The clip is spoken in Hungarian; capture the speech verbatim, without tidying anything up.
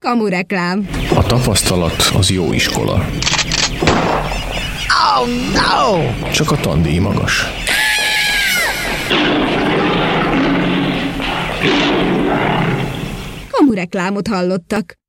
Kamureklám. A tapasztalat az jó iskola. Oh no! Csak a tandíj magas. Kamureklámot hallottak.